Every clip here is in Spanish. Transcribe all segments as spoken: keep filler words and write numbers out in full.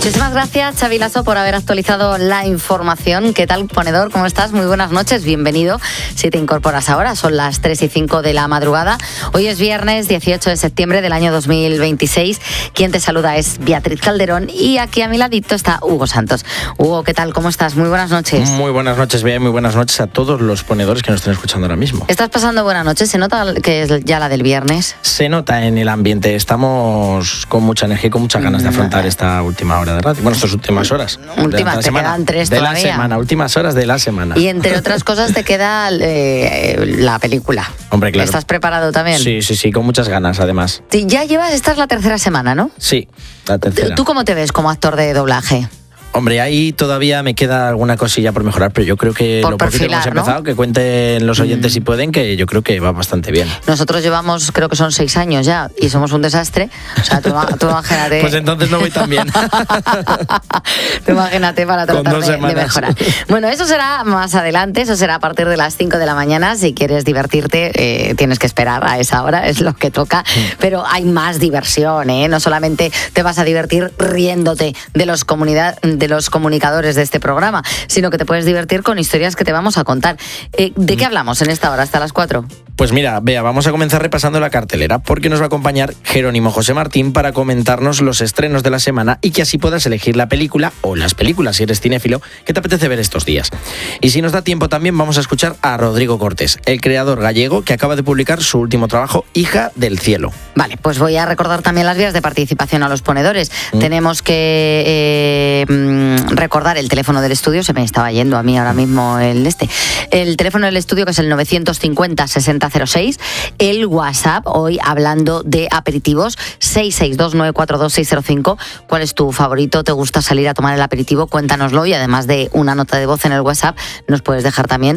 Muchísimas gracias, Xavi Lasso, por haber actualizado la información. ¿Qué tal, ponedor? ¿Cómo estás? Muy buenas noches, bienvenido. Si te incorporas ahora, son las tres y cinco de la madrugada. Hoy es viernes dieciocho de septiembre del año dos mil veintiséis. Quien te saluda es Beatriz Calderón y aquí a mi ladito está Hugo Santos. Hugo, ¿qué tal? ¿Cómo estás? Muy buenas noches. Muy buenas noches, Bea, y muy buenas noches a todos los ponedores que nos estén escuchando ahora mismo. ¿Estás pasando buenas noches? ¿Se nota que es ya la del viernes? Se nota en el ambiente. Estamos con mucha energía y con muchas ganas de afrontar esta última hora de radio. Bueno, estas últimas horas. Últimas, te semana, quedan tres de todavía. la semana, últimas horas de la semana. Y entre otras cosas te queda eh, la película. Hombre, claro. ¿Estás preparado también? Sí, sí, sí, con muchas ganas, además. Sí, ya llevas, esta es la tercera semana, ¿no? Sí, la tercera. ¿Tú cómo te ves como actor de doblaje? Hombre, ahí todavía me queda alguna cosilla por mejorar, pero yo creo que por lo poquito que hemos empezado, ¿no? Que cuenten los oyentes mm. si pueden, que yo creo que va bastante bien. Nosotros llevamos, creo que son seis años ya, y somos un desastre. O sea, tú, tú imagínate... Pues entonces no voy tan bien. Tú imagínate para tratar de, de mejorar. Bueno, eso será más adelante, eso será a partir de las cinco de la mañana. Si quieres divertirte, eh, tienes que esperar a esa hora, es lo que toca. Mm. Pero hay más diversión, ¿eh? No solamente te vas a divertir riéndote de los comunidad de los comunicadores de este programa, sino que te puedes divertir con historias que te vamos a contar. Eh, ¿De qué hablamos en esta hora hasta las cuatro? Pues mira, Bea, vamos a comenzar repasando la cartelera, porque nos va a acompañar Jerónimo José Martín para comentarnos los estrenos de la semana y que así puedas elegir la película o las películas, si eres cinéfilo, que te apetece ver estos días. Y si nos da tiempo también vamos a escuchar a Rodrigo Cortés, el creador gallego que acaba de publicar su último trabajo, Hija del Cielo. Vale, pues voy a recordar también las vías de participación a los ponedores. Mm. Tenemos que... Eh, recordar el teléfono del estudio, se me estaba yendo a mí ahora mismo el este, el teléfono del estudio, que es el novecientos cincuenta sesenta cero seis, el WhatsApp, hoy hablando de aperitivos, seis seis dos nueve cuatro dos seis cero cinco. ¿Cuál es tu favorito? ¿Te gusta salir a tomar el aperitivo? Cuéntanoslo, y además de una nota de voz en el WhatsApp, nos puedes dejar también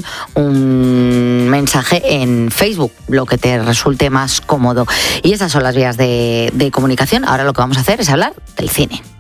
un mensaje en Facebook, lo que te resulte más cómodo. Y esas son las vías de, de comunicación. Ahora lo que vamos a hacer es hablar del cine.